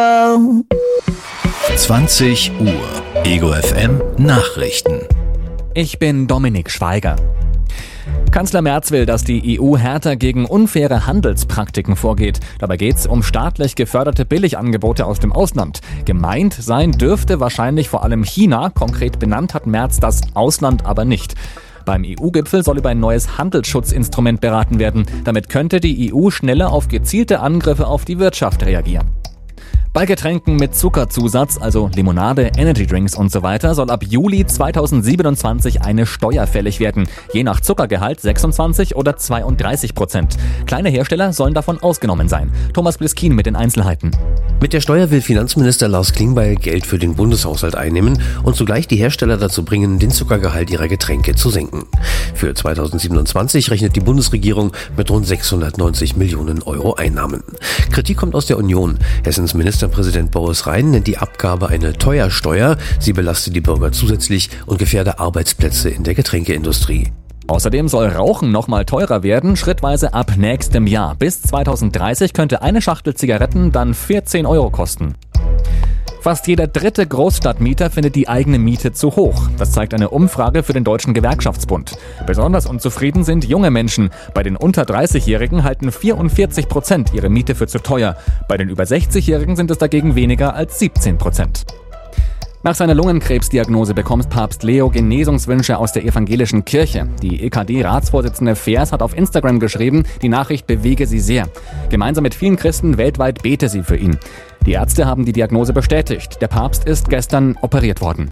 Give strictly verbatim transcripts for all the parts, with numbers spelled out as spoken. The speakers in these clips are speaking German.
zwanzig Uhr Ego F M Nachrichten. Ich bin Dominik Schweiger. Kanzler Merz will, dass die E U härter gegen unfaire Handelspraktiken vorgeht. Dabei geht es um staatlich geförderte Billigangebote aus dem Ausland. Gemeint sein dürfte wahrscheinlich vor allem China. Konkret benannt hat Merz das Ausland aber nicht. Beim E U-Gipfel soll über ein neues Handelsschutzinstrument beraten werden. Damit könnte die E U schneller auf gezielte Angriffe auf die Wirtschaft reagieren. Bei Getränken mit Zuckerzusatz, also Limonade, Energydrinks und so weiter, soll ab Juli zweitausendsiebenundzwanzig eine Steuer fällig werden. Je nach Zuckergehalt sechsundzwanzig oder zweiunddreißig Prozent. Kleine Hersteller sollen davon ausgenommen sein. Thomas Bliskin mit den Einzelheiten. Mit der Steuer will Finanzminister Lars Klingbeil Geld für den Bundeshaushalt einnehmen und zugleich die Hersteller dazu bringen, den Zuckergehalt ihrer Getränke zu senken. Für zweitausendsiebenundzwanzig rechnet die Bundesregierung mit rund sechshundertneunzig Millionen Euro Einnahmen. Kritik kommt aus der Union. Hessens Ministerpräsident Boris Rhein nennt die Abgabe eine Teuersteuer. Sie belaste die Bürger zusätzlich und gefährde Arbeitsplätze in der Getränkeindustrie. Außerdem soll Rauchen nochmal teurer werden, schrittweise ab nächstem Jahr. Bis zweitausenddreißig könnte eine Schachtel Zigaretten dann vierzehn Euro kosten. Fast jeder dritte Großstadtmieter findet die eigene Miete zu hoch. Das zeigt eine Umfrage für den Deutschen Gewerkschaftsbund. Besonders unzufrieden sind junge Menschen. Bei den unter dreißigjährigen halten vierundvierzig Prozent ihre Miete für zu teuer. Bei den über sechzigjährigen sind es dagegen weniger als siebzehn Prozent. Nach seiner Lungenkrebsdiagnose bekommt Papst Leo Genesungswünsche aus der evangelischen Kirche. Die E K D-Ratsvorsitzende Vers hat auf Instagram geschrieben, die Nachricht bewege sie sehr. Gemeinsam mit vielen Christen weltweit bete sie für ihn. Die Ärzte haben die Diagnose bestätigt. Der Papst ist gestern operiert worden.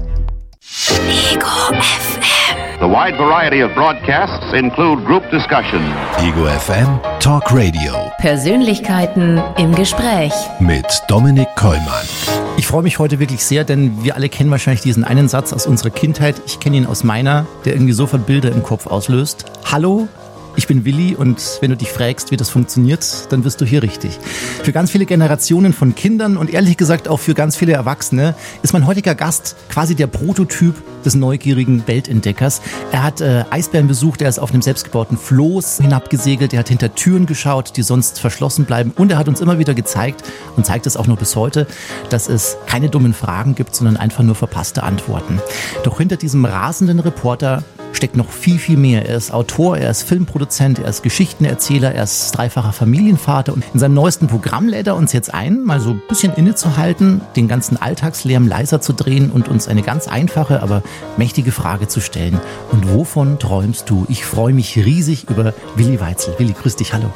Ego F M. The wide variety of broadcasts include group discussion. Ego F M Talk Radio. Persönlichkeiten im Gespräch. Mit Dominik Kollmann. Ich freue mich heute wirklich sehr, denn wir alle kennen wahrscheinlich diesen einen Satz aus unserer Kindheit. Ich kenne ihn aus meiner, der irgendwie sofort Bilder im Kopf auslöst. Hallo, ich bin Willi und wenn du dich fragst, wie das funktioniert, dann wirst du hier richtig. Für ganz viele Generationen von Kindern und ehrlich gesagt auch für ganz viele Erwachsene ist mein heutiger Gast quasi der Prototyp des neugierigen Weltentdeckers. Er hat äh, Eisbären besucht, er ist auf einem selbstgebauten Floß hinabgesegelt, er hat hinter Türen geschaut, die sonst verschlossen bleiben und er hat uns immer wieder gezeigt und zeigt es auch noch bis heute, dass es keine dummen Fragen gibt, sondern einfach nur verpasste Antworten. Doch hinter diesem rasenden Reporter steckt noch viel, viel mehr. Er ist Autor, er ist Filmproduzent, er ist Geschichtenerzähler, er ist dreifacher Familienvater und in seinem neuesten Programm lädt er uns jetzt ein, mal so ein bisschen innezuhalten, den ganzen Alltagslärm leiser zu drehen und uns eine ganz einfache, aber mächtige Frage zu stellen. Und wovon träumst du? Ich freue mich riesig über Willi Weitzel. Willi, grüß dich, hallo.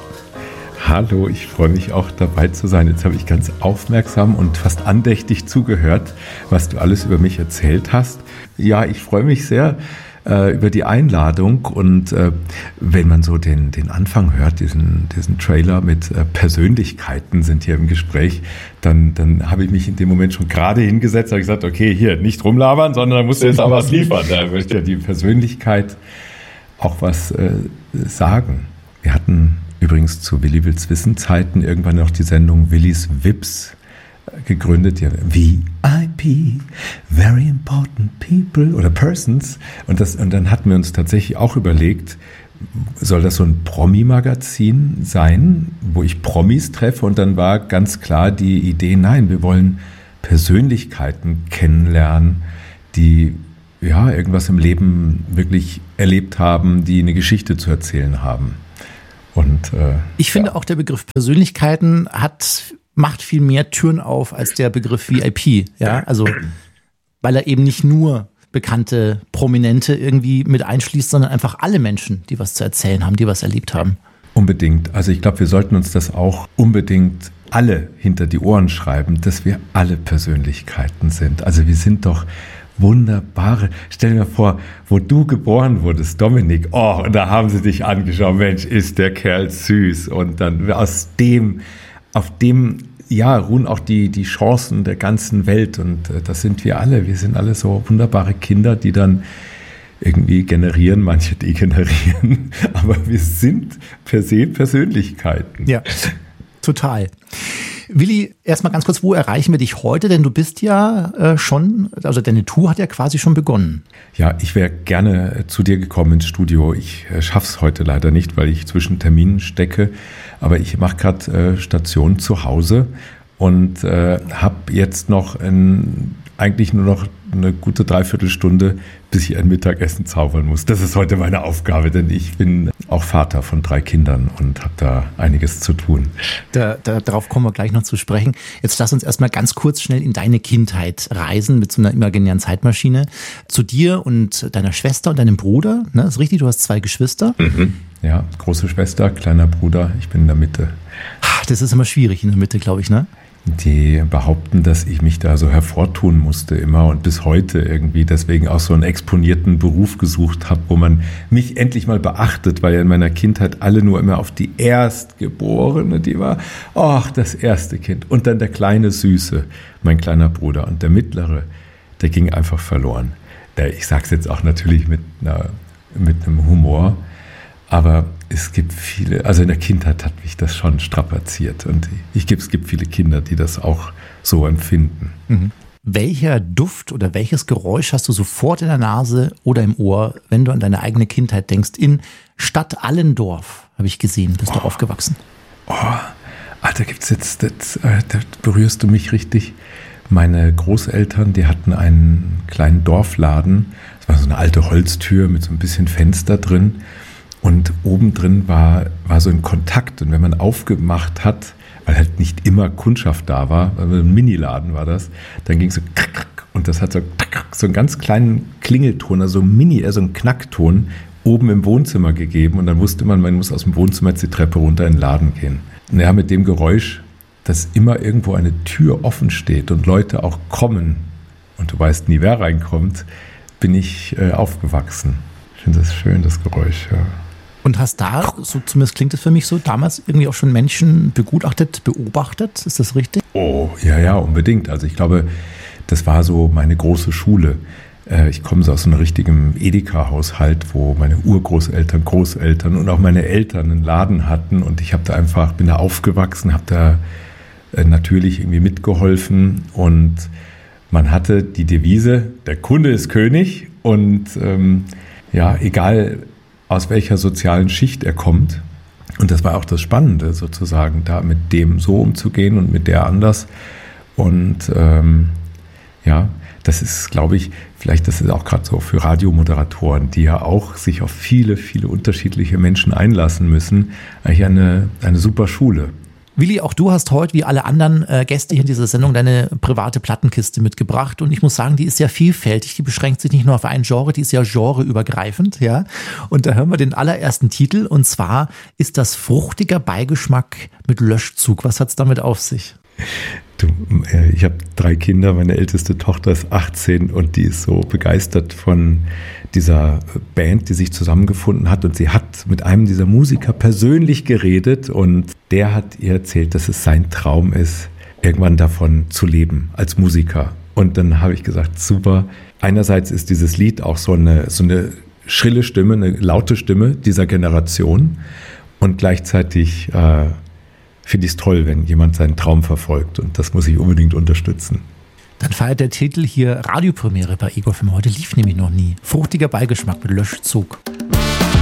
Hallo, ich freue mich auch dabei zu sein. Jetzt habe ich ganz aufmerksam und fast andächtig zugehört, was du alles über mich erzählt hast. Ja, ich freue mich sehr äh, über die Einladung und äh, wenn man so den, den Anfang hört, diesen, diesen Trailer mit äh, Persönlichkeiten sind hier im Gespräch, dann, dann habe ich mich in dem Moment schon gerade hingesetzt, habe gesagt, okay, hier, nicht rumlabern, sondern da musst du jetzt auch was liefern. Da möchte ja die Persönlichkeit auch was äh, sagen. Wir hatten übrigens zu Willi Wills Wissen-Zeiten irgendwann noch die Sendung Willis Vips gegründet, ja, V I P, Very Important People oder Persons. Und, das, und dann hatten wir uns tatsächlich auch überlegt, soll das so ein Promi-Magazin sein, wo ich Promis treffe? Und dann war ganz klar die Idee, nein, wir wollen Persönlichkeiten kennenlernen, die ja irgendwas im Leben wirklich erlebt haben, die eine Geschichte zu erzählen haben. Und, äh, ich finde ja. auch, der Begriff Persönlichkeiten hat, macht viel mehr Türen auf als der Begriff V I P. Ja, also, weil er eben nicht nur bekannte Prominente irgendwie mit einschließt, sondern einfach alle Menschen, die was zu erzählen haben, die was erlebt haben. Unbedingt. Also ich glaube, wir sollten uns das auch unbedingt alle hinter die Ohren schreiben, dass wir alle Persönlichkeiten sind. Also wir sind doch wunderbare. Stell dir mal vor, wo du geboren wurdest, Dominik, oh, und da haben sie dich angeschaut, Mensch, ist der Kerl süß. Und dann aus dem, auf dem, ja, ruhen auch die, die Chancen der ganzen Welt. Und äh, das sind wir alle. Wir sind alle so wunderbare Kinder, die dann irgendwie generieren, manche degenerieren. Aber wir sind per se Persönlichkeiten. Ja, total. Willi, erstmal ganz kurz, wo erreichen wir dich heute? Denn du bist ja äh, schon, also deine Tour hat ja quasi schon begonnen. Ja, ich wäre gerne zu dir gekommen ins Studio. Ich äh, schaff's heute leider nicht, weil ich zwischen Terminen stecke. Aber ich mache gerade äh, Station zu Hause und äh, habe jetzt noch ein, eigentlich nur noch eine gute Dreiviertelstunde, bis ich ein Mittagessen zaubern muss. Das ist heute meine Aufgabe, denn ich bin auch Vater von drei Kindern und habe da einiges zu tun. Da, da, darauf kommen wir gleich noch zu sprechen. Jetzt lass uns erstmal ganz kurz schnell in deine Kindheit reisen mit so einer imaginären Zeitmaschine. Zu dir und deiner Schwester und deinem Bruder, ne? Ist richtig, du hast zwei Geschwister. Mhm. Ja, große Schwester, kleiner Bruder, ich bin in der Mitte. Das ist immer schwierig in der Mitte, glaube ich, ne? Die behaupten, dass ich mich da so hervortun musste immer und bis heute irgendwie deswegen auch so einen exponierten Beruf gesucht habe, wo man mich endlich mal beachtet, weil ja in meiner Kindheit alle nur immer auf die Erstgeborene, die war, ach, das erste Kind. Und dann der kleine Süße, mein kleiner Bruder. Und der mittlere, der ging einfach verloren. Ich sage es jetzt auch natürlich mit, einer, mit einem Humor, aber es gibt viele, also in der Kindheit hat mich das schon strapaziert und ich, es gibt viele Kinder, die das auch so empfinden. Mhm. Welcher Duft oder welches Geräusch hast du sofort in der Nase oder im Ohr, wenn du an deine eigene Kindheit denkst? In Stadt Allendorf, habe ich gesehen, bist oh. du aufgewachsen. Oh, Alter, gibt's jetzt, das, da berührst du mich richtig. Meine Großeltern, die hatten einen kleinen Dorfladen, das war so eine alte Holztür mit so ein bisschen Fenster drin. Und oben drin war, war so ein Kontakt. Und wenn man aufgemacht hat, weil halt nicht immer Kundschaft da war, also ein Miniladen war das, dann ging es so und das hat so, so einen ganz kleinen Klingelton, also Mini, also einen Knackton oben im Wohnzimmer gegeben. Und dann wusste man, man muss aus dem Wohnzimmer jetzt die Treppe runter in den Laden gehen. Und ja, mit dem Geräusch, dass immer irgendwo eine Tür offen steht und Leute auch kommen und du weißt nie, wer reinkommt, bin ich äh, aufgewachsen. Ich finde das schön, das Geräusch, ja. Und hast da, so zumindest klingt es für mich so, damals irgendwie auch schon Menschen begutachtet, beobachtet? Ist das richtig? Oh, ja, ja, unbedingt. Also ich glaube, das war so meine große Schule. Ich komme so aus einem richtigen Edeka-Haushalt, wo meine Urgroßeltern, Großeltern und auch meine Eltern einen Laden hatten. Und ich habe da einfach, bin da aufgewachsen, habe da natürlich irgendwie mitgeholfen. Und man hatte die Devise, der Kunde ist König. Und ähm, ja, egal aus welcher sozialen Schicht er kommt. Und das war auch das Spannende, sozusagen, da mit dem so umzugehen und mit der anders. Und ähm, ja, das ist, glaube ich, vielleicht das ist auch gerade so für Radiomoderatoren, die ja auch sich auf viele, viele unterschiedliche Menschen einlassen müssen, eigentlich eine, eine super Schule. Willi, auch du hast heute, wie alle anderen äh, Gäste hier in dieser Sendung, deine private Plattenkiste mitgebracht. Und ich muss sagen, die ist sehr vielfältig. Die beschränkt sich nicht nur auf ein Genre, die ist ja genreübergreifend. Ja? Und da hören wir den allerersten Titel. Und zwar ist das fruchtiger Beigeschmack mit Löschzug. Was hat es damit auf sich? Du, äh, ich habe drei Kinder. Meine älteste Tochter ist achtzehn und die ist so begeistert von dieser Band, die sich zusammengefunden hat. Und sie hat mit einem dieser Musiker persönlich geredet und der hat ihr erzählt, dass es sein Traum ist, irgendwann davon zu leben als Musiker. Und dann habe ich gesagt, super. Einerseits ist dieses Lied auch so eine, so eine schrille Stimme, eine laute Stimme dieser Generation. Und gleichzeitig äh, finde ich es toll, wenn jemand seinen Traum verfolgt. Und das muss ich unbedingt unterstützen. Dann feiert der Titel hier Radiopremiere bei Ego F M. Heute lief nämlich noch nie. Fruchtiger Beigeschmack mit Löschzug.